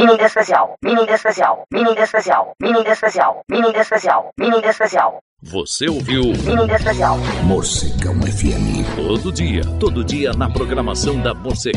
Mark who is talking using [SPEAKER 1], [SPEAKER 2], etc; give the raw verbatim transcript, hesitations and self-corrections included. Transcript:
[SPEAKER 1] mini especial, mini especial, mini especial, mini especial, mini especial, mini especial.
[SPEAKER 2] Você ouviu
[SPEAKER 1] Mini especial.
[SPEAKER 3] Morcegão F M.
[SPEAKER 2] todo dia, todo dia na programação da Morcegão.